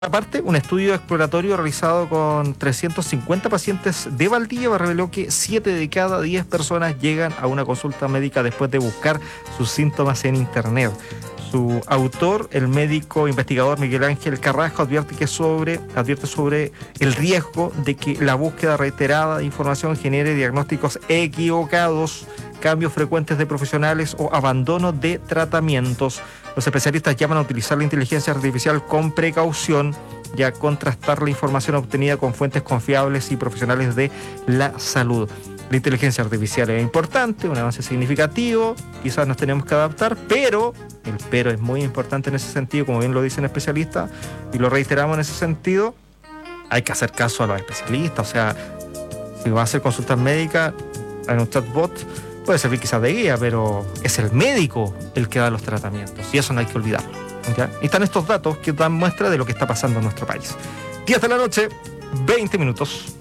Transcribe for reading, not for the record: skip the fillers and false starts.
Aparte, un estudio exploratorio realizado con 350 pacientes de Valdivia reveló que 7 de cada 10 personas llegan a una consulta médica después de buscar sus síntomas en Internet. Su autor, el médico investigador Miguel Ángel Carrasco, advierte sobre el riesgo de que la búsqueda reiterada de información genere diagnósticos equivocados, cambios frecuentes de profesionales o abandono de tratamientos. Los especialistas llaman a utilizar la inteligencia artificial con precaución y a contrastar la información obtenida con fuentes confiables y profesionales de la salud. La inteligencia artificial es importante, un avance significativo, quizás nos tenemos que adaptar, pero el pero es muy importante en ese sentido, como bien lo dicen especialistas, y lo reiteramos en ese sentido, hay que hacer caso a los especialistas. O sea, si va a hacer consultas médicas en un chatbot, puede servir quizás de guía, pero es el médico el que da los tratamientos, y eso no hay que olvidarlo, ¿ya? Y están estos datos que dan muestra de lo que está pasando en nuestro país. 10 de la noche, 20 minutos.